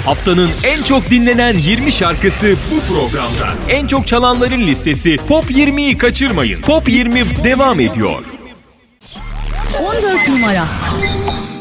Haftanın en çok dinlenen 20 şarkısı bu programda. En çok çalanların listesi Top 20'yi kaçırmayın. Top 20 devam ediyor. 14 numara.